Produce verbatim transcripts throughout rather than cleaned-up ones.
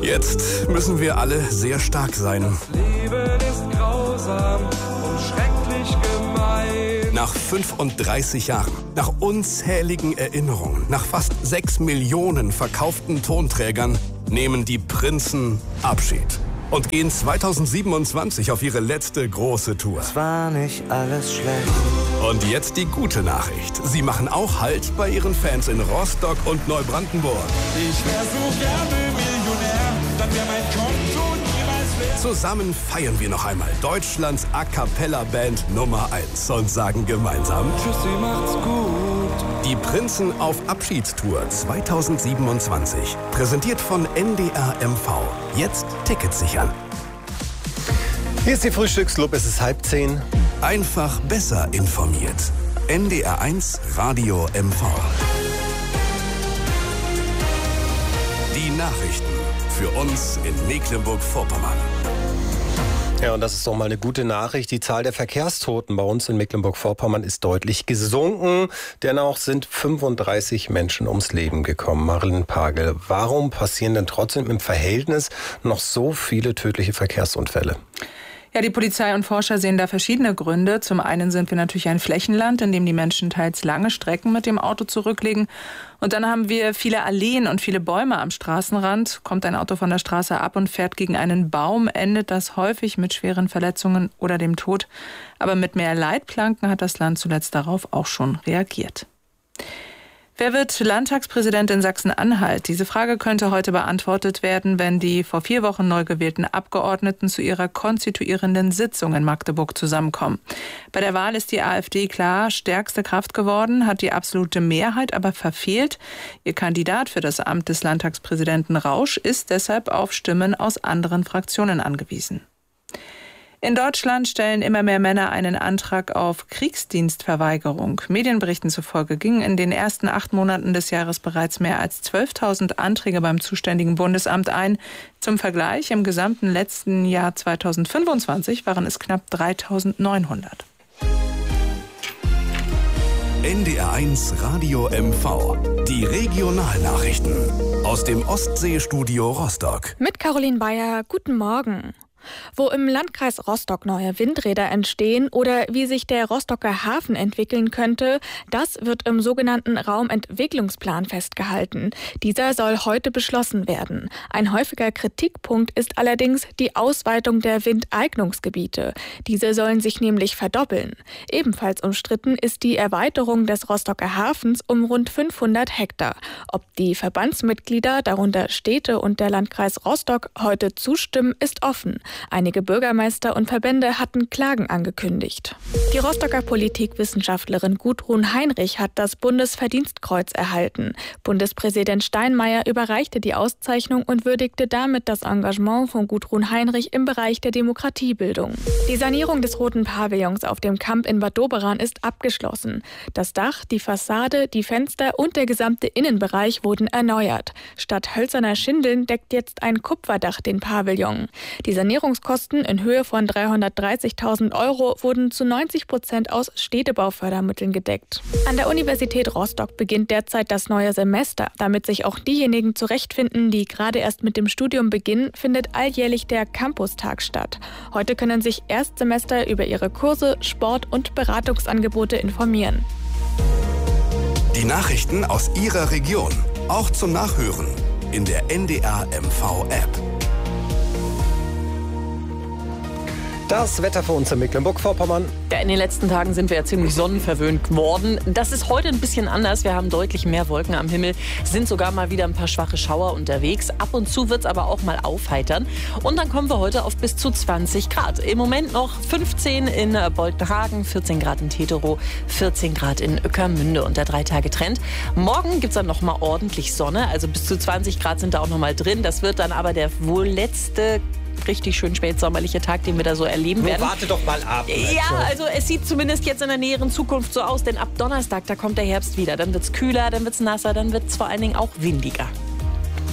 Jetzt müssen wir alle sehr stark sein. Das Leben ist grausam und schrecklich gemein. Nach fünfunddreißig Jahren, nach unzähligen Erinnerungen, nach fast sechs Millionen verkauften Tonträgern nehmen die Prinzen Abschied und gehen zweitausendsiebenundzwanzig auf ihre letzte große Tour. Es war nicht alles schlecht. Und jetzt die gute Nachricht. Sie machen auch Halt bei ihren Fans in Rostock und Neubrandenburg. Ich wär so gerne Millionär, dann wär mein Konto niemals leer. Zusammen feiern wir noch einmal Deutschlands A-Cappella-Band Nummer eins und sagen gemeinsam: Tschüssi, macht's gut. Die Prinzen auf Abschiedstour zweitausendsiebenundzwanzig. Präsentiert von N D R M V. Jetzt Tickets sichern. Hier ist die Frühstücksclub, es ist halb zehn. Einfach besser informiert. N D R eins Radio M V. Die Nachrichten für uns in Mecklenburg-Vorpommern. Ja, und das ist doch mal eine gute Nachricht. Die Zahl der Verkehrstoten bei uns in Mecklenburg-Vorpommern ist deutlich gesunken. Dennoch sind fünfunddreißig Menschen ums Leben gekommen. Marilyn Pagel, warum passieren denn trotzdem im Verhältnis noch so viele tödliche Verkehrsunfälle? Ja, die Polizei und Forscher sehen da verschiedene Gründe. Zum einen sind wir natürlich ein Flächenland, in dem die Menschen teils lange Strecken mit dem Auto zurücklegen. Und dann haben wir viele Alleen und viele Bäume am Straßenrand. Kommt ein Auto von der Straße ab und fährt gegen einen Baum, endet das häufig mit schweren Verletzungen oder dem Tod. Aber mit mehr Leitplanken hat das Land zuletzt darauf auch schon reagiert. Wer wird Landtagspräsident in Sachsen-Anhalt? Diese Frage könnte heute beantwortet werden, wenn die vor vier Wochen neu gewählten Abgeordneten zu ihrer konstituierenden Sitzung in Magdeburg zusammenkommen. Bei der Wahl ist die AfD klar stärkste Kraft geworden, hat die absolute Mehrheit aber verfehlt. Ihr Kandidat für das Amt des Landtagspräsidenten Rausch ist deshalb auf Stimmen aus anderen Fraktionen angewiesen. In Deutschland stellen immer mehr Männer einen Antrag auf Kriegsdienstverweigerung. Medienberichten zufolge gingen in den ersten acht Monaten des Jahres bereits mehr als zwölftausend Anträge beim zuständigen Bundesamt ein. Zum Vergleich, im gesamten letzten Jahr zweitausendfünfundzwanzig waren es knapp dreitausendneunhundert. N D R eins Radio M V. Die Regionalnachrichten aus dem Ostseestudio Rostock. Mit Caroline Bayer, guten Morgen. Wo im Landkreis Rostock neue Windräder entstehen oder wie sich der Rostocker Hafen entwickeln könnte, das wird im sogenannten Raumentwicklungsplan festgehalten. Dieser soll heute beschlossen werden. Ein häufiger Kritikpunkt ist allerdings die Ausweitung der Windeignungsgebiete. Diese sollen sich nämlich verdoppeln. Ebenfalls umstritten ist die Erweiterung des Rostocker Hafens um rund fünfhundert Hektar. Ob die Verbandsmitglieder, darunter Städte und der Landkreis Rostock, heute zustimmen, ist offen. Einige Bürgermeister und Verbände hatten Klagen angekündigt. Die Rostocker Politikwissenschaftlerin Gudrun Heinrich hat das Bundesverdienstkreuz erhalten. Bundespräsident Steinmeier überreichte die Auszeichnung und würdigte damit das Engagement von Gudrun Heinrich im Bereich der Demokratiebildung. Die Sanierung des Roten Pavillons auf dem Kamp in Bad Doberan ist abgeschlossen. Das Dach, die Fassade, die Fenster und der gesamte Innenbereich wurden erneuert. Statt hölzerner Schindeln deckt jetzt ein Kupferdach den Pavillon. Die Sanierungskosten in Höhe von dreihundertdreißigtausend Euro wurden zu neunzig Prozent aus Städtebaufördermitteln gedeckt. An der Universität Rostock beginnt derzeit das neue Semester. Damit sich auch diejenigen zurechtfinden, die gerade erst mit dem Studium beginnen, findet alljährlich der Campustag statt. Heute können sich Erstsemester über ihre Kurse, Sport- und Beratungsangebote informieren. Die Nachrichten aus Ihrer Region, auch zum Nachhören in der N D R M V-App. Das Wetter für uns in Mecklenburg-Vorpommern. Ja, in den letzten Tagen sind wir ja ziemlich sonnenverwöhnt geworden. Das ist heute ein bisschen anders. Wir haben deutlich mehr Wolken am Himmel, sind sogar mal wieder ein paar schwache Schauer unterwegs. Ab und zu wird es aber auch mal aufheitern. Und dann kommen wir heute auf bis zu zwanzig Grad. Im Moment noch fünfzehn in Boltenhagen, vierzehn Grad in Teterow, vierzehn Grad in Ueckermünde und der Drei-Tage-Trend. Morgen gibt es dann noch mal ordentlich Sonne, also bis zu zwanzig Grad sind da auch noch mal drin. Das wird dann aber der wohl letzte richtig schön spätsommerliche Tag, den wir da so erleben werden. Warte doch mal ab. Ja, also es sieht zumindest jetzt in der näheren Zukunft so aus, denn ab Donnerstag, da kommt der Herbst wieder. Dann wird es kühler, dann wird es nasser, dann wird es vor allen Dingen auch windiger.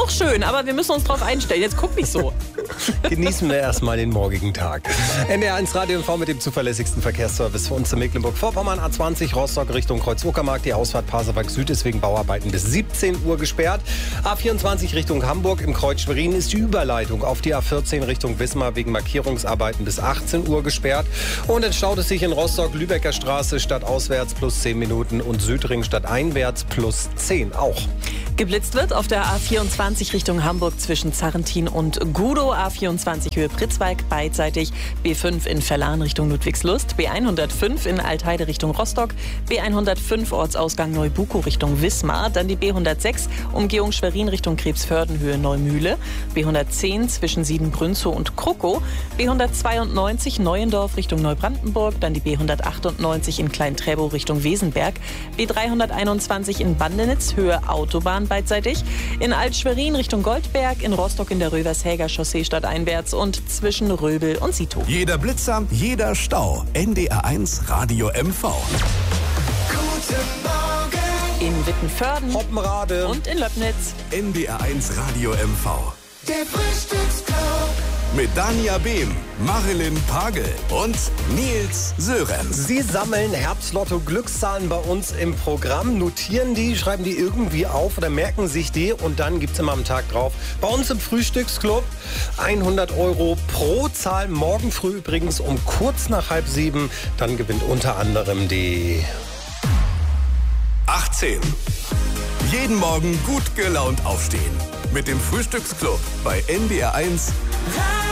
auch schön, aber wir müssen uns drauf einstellen. Jetzt guck nicht so. Genießen wir erstmal den morgigen Tag. N D R eins Radio M V mit dem zuverlässigsten Verkehrsservice für uns in Mecklenburg-Vorpommern. A zwanzig Rostock Richtung Kreuz-Uckermark. Die Ausfahrt Pasewalk Süd ist wegen Bauarbeiten bis siebzehn Uhr gesperrt. A vierundzwanzig Richtung Hamburg im Kreuz Schwerin ist die Überleitung auf die A vierzehn Richtung Wismar wegen Markierungsarbeiten bis achtzehn Uhr gesperrt. Und es staut es sich in Rostock Lübecker Straße stadtauswärts plus zehn Minuten und Südring stadteinwärts plus zehn auch. Geblitzt wird auf der A vierundzwanzig Richtung Hamburg zwischen Zarrentin und Gudow, A vierundzwanzig Höhe Pritzwalk beidseitig, B fünf in Verlan Richtung Ludwigslust, B hundertfünf in Altheide Richtung Rostock, B hundertfünf Ortsausgang Neubukow Richtung Wismar, dann die B hundertsechs Umgehung Schwerin Richtung Krebsförden Höhe Neumühle, B hundertzehn zwischen Siebenbrünzow und Krockow, B hundertzweiundneunzig Neuendorf Richtung Neubrandenburg, dann die B hundertachtundneunzig in Klein-Träbow Richtung Wesenberg, B dreihunderteinundzwanzig in Bandenitz Höhe Autobahn beidseitig, in Alt-Schwerin Richtung Goldberg, in Rostock in der Rövershäger Chaussee stadteinwärts und zwischen Röbel und Sito. Jeder Blitzer, jeder Stau. N D R eins Radio M V. Guten Morgen. In Wittenförden Hoppenrade und in Löbnitz. N D R eins Radio M V. Der Frühstücksclub. Mit Dania Behm, Marilyn Pagel und Nils Sören. Sie sammeln Herbstlotto-Glückszahlen bei uns im Programm, notieren die, schreiben die irgendwie auf oder merken sich die und dann gibt es immer am Tag drauf. Bei uns im Frühstücksclub hundert Euro pro Zahl. Morgen früh übrigens um kurz nach halb sieben. Dann gewinnt unter anderem die achtzehn. Jeden Morgen gut gelaunt aufstehen. Mit dem Frühstücksclub bei N D R eins.